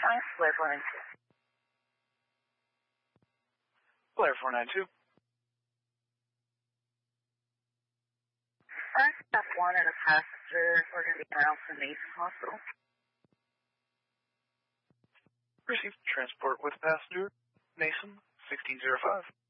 Blair 492. Blair 492. Step 1 and a passenger. We're going to be around from Mason Hospital. Received transport with passenger, Mason 1605.